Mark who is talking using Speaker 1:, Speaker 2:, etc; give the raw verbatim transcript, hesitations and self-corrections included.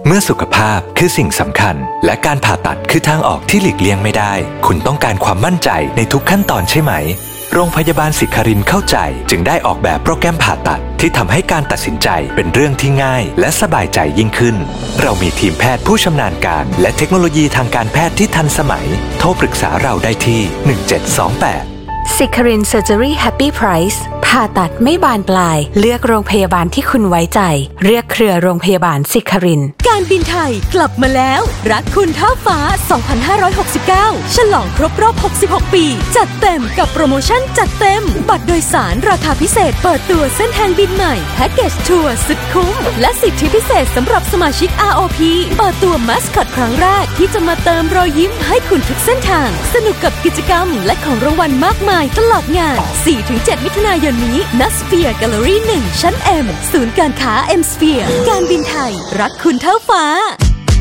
Speaker 1: เมื่อสุขภาพคือสิ่งสำคัญและการผ่าตัดคือทางออกที่หลีกเลี่ยงไม่ได้คุณต้องการความมั่นใจในทุกขั้นตอนใช่ไหมโรงพยาบาลศิครินทร์เข้าใจจึงได้ออกแบบโปรแกรมผ่าตัดที่ทำให้การตัดสินใจเป็นเรื่องที่ง่ายและสบายใจยิ่งขึ้นเรามีทีมแพทย์ผู้ชำนาญการและเทคโนโลยีทางการแพทย์ที่ทันสมัยโทรปรึกษาเราได้ที่หนึ่งเจ็ดสองแปด
Speaker 2: ศิครินทร์ Surgery Happy Price ผ่าตัดไม่บานปลายเลือกโรงพยาบาลที่คุณไว้ใจเลือกเครือโรงพยาบาลศิครินทร์
Speaker 3: การบินไทยกลับมาแล้วรักคุณท่าฟ้าสองพันห้าร้อยหกสิบเก้าฉลองครบรอบหกสิบหกปีจัดเต็มกับโปรโมชั่นจัดเต็มบัตรโดยสารราคาพิเศษเปิดตัวเส้นทางบินใหม่แพ็กเกจทัวร์สุดคุ้มและสิทธิพิเศษสำหรับสมาชิก อาร์ โอ พี เปิดตัวมัสคอตครั้งแรกที่จะมาเติมรอยยิ้มให้คุณทุกเส้นทางสนุกกับกิจกรรมและของรางวัลมากมายตลอดงาน สี่ถึงเจ็ด มิถุนายนนี้ณ Sphere Gallery หนึ่งชั้น M ศูนย์การค้า M Sphere การบินไทยรักคุณเท่าฟ้า